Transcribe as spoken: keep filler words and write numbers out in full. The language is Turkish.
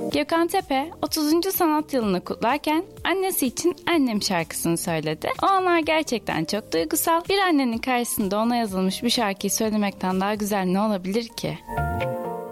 Gökhan Tepe otuzuncu sanat yılını kutlarken annesi için Annem şarkısını söyledi. O anlar gerçekten çok duygusal. Bir annenin karşısında ona yazılmış bir şarkıyı söylemekten daha güzel ne olabilir ki?